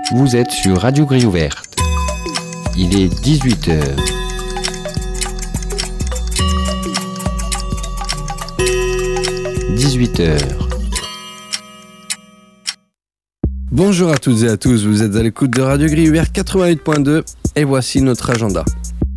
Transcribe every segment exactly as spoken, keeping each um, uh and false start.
Vous êtes sur Radio Grille Ouverte. Il est dix-huit heures. dix-huit heures. Bonjour à toutes et à tous, vous êtes à l'écoute de Radio Grille Ouverte quatre-vingt-huit point deux et voici notre agenda.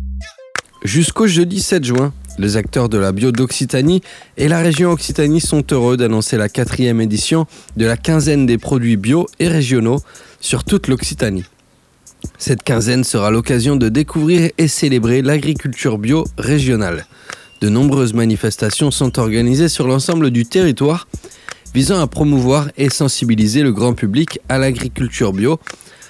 Jusqu'au jeudi sept juin, les acteurs de la bio d'Occitanie et la région Occitanie sont heureux d'annoncer la quatrième édition de la quinzaine des produits bio et régionaux sur toute l'Occitanie. Cette quinzaine sera l'occasion de découvrir et célébrer l'agriculture bio régionale. De nombreuses manifestations sont organisées sur l'ensemble du territoire, visant à promouvoir et sensibiliser le grand public à l'agriculture bio,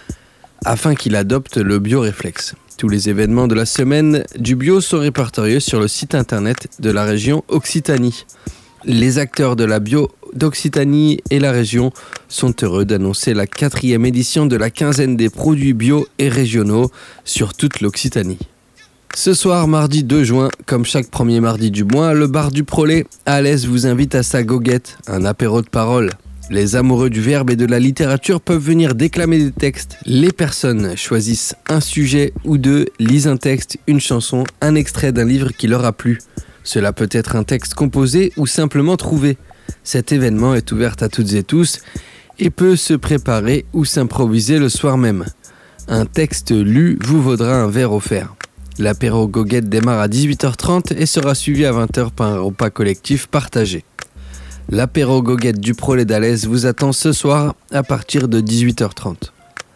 afin qu'il adopte le bio-réflexe. Tous les événements de la semaine du bio sont répertoriés sur le site internet de la région Occitanie. Les acteurs de la bio d'Occitanie et la région sont heureux d'annoncer la quatrième édition de la quinzaine des produits bio et régionaux sur toute l'Occitanie. Ce soir, mardi deux juin, comme chaque premier mardi du mois, le bar du Prolet à Alès vous invite à sa goguette, un apéro de parole. Les amoureux du verbe et de la littérature peuvent venir déclamer des textes. Les personnes choisissent un sujet ou deux, lisent un texte, une chanson, un extrait d'un livre qui leur a plu. Cela peut être un texte composé ou simplement trouvé. Cet événement est ouvert à toutes et tous et peut se préparer ou s'improviser le soir même. Un texte lu vous vaudra un verre offert. L'apéro goguette démarre à dix-huit heures trente et sera suivi à vingt heures par un repas collectif partagé. L'apéro goguette du Prolet d'Alès vous attend ce soir à partir de dix-huit heures trente.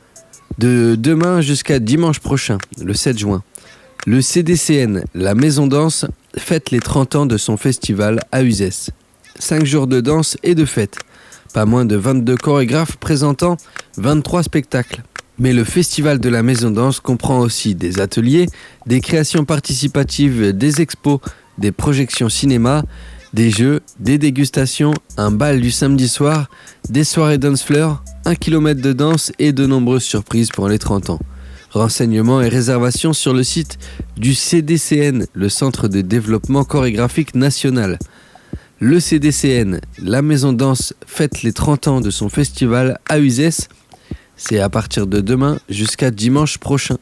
De demain jusqu'à dimanche prochain, le sept juin, le C D C N, la Maison Danse, fête les trente ans de son festival à Uzès. cinq jours de danse et de fête. Pas moins de vingt-deux chorégraphes présentant vingt-trois spectacles. Mais le festival de la Maison Danse comprend aussi des ateliers, des créations participatives, des expos, des projections cinéma, des jeux, des dégustations, un bal du samedi soir, des soirées dance floor, un kilomètre de danse et de nombreuses surprises pour les trente ans. Renseignements et réservations sur le site du C D C N, le Centre de développement chorégraphique national. Le C D C N, la Maison Danse, fête les trente ans de son festival à Uzès. C'est à partir de demain jusqu'à dimanche prochain.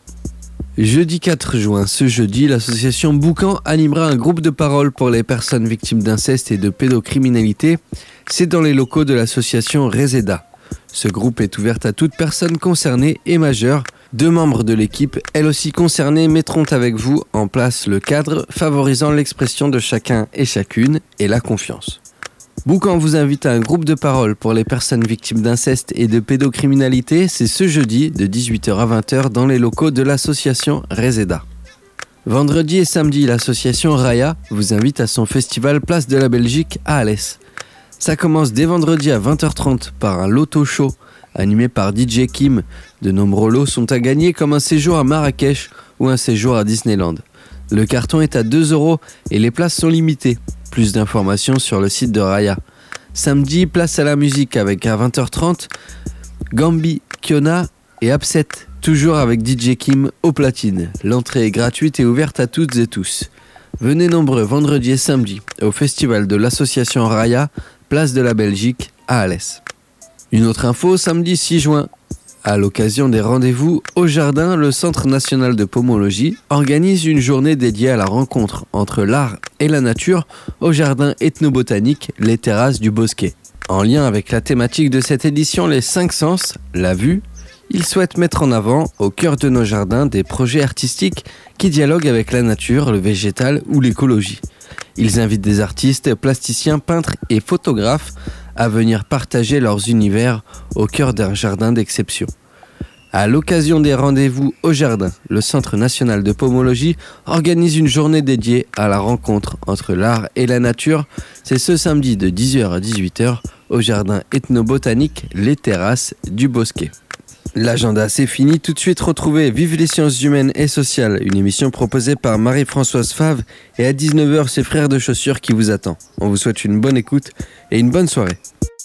Jeudi quatre juin, ce jeudi, l'association Boucan animera un groupe de parole pour les personnes victimes d'inceste et de pédocriminalité. C'est dans les locaux de l'association Reseda. Ce groupe est ouvert à toute personne concernée et majeure. Deux membres de l'équipe, elles aussi concernées, mettront avec vous en place le cadre favorisant l'expression de chacun et chacune et la confiance. Boucan vous invite à un groupe de parole pour les personnes victimes d'inceste et de pédocriminalité. C'est ce jeudi de dix-huit heures à vingt heures dans les locaux de l'association Reseda. Vendredi et samedi, l'association Raya vous invite à son festival Place de la Belgique à Alès. Ça commence dès vendredi à vingt heures trente par un loto show animé par D J Kim. De nombreux lots sont à gagner comme un séjour à Marrakech ou un séjour à Disneyland. Le carton est à deux euros et les places sont limitées. Plus d'informations sur le site de Raya. Samedi, place à la musique avec à vingt heures trente Gambi, Kiona et Upset, toujours avec D J Kim au platine. L'entrée est gratuite et ouverte à toutes et tous. Venez nombreux vendredi et samedi au festival de l'association Raya, place de la Belgique à Alès. Une autre info, samedi six juin. À l'occasion des rendez-vous au jardin, le Centre national de pomologie organise une journée dédiée à la rencontre entre l'art et la nature au jardin ethnobotanique Les Terrasses du Bosquet. En lien avec la thématique de cette édition, les cinq sens, la vue, ils souhaitent mettre en avant, au cœur de nos jardins, des projets artistiques qui dialoguent avec la nature, le végétal ou l'écologie. Ils invitent des artistes, plasticiens, peintres et photographes à venir partager leurs univers au cœur d'un jardin d'exception. À l'occasion des rendez-vous au jardin, le Centre national de pomologie organise une journée dédiée à la rencontre entre l'art et la nature. C'est ce samedi de dix heures à dix-huit heures au jardin ethnobotanique Les Terrasses du Bosquet. L'agenda, c'est fini. Tout de suite, retrouvez Vive les sciences humaines et sociales, une émission proposée par Marie-Françoise Favre, et à dix-neuf heures, c'est Frères de Chaussures qui vous attend. On vous souhaite une bonne écoute et une bonne soirée.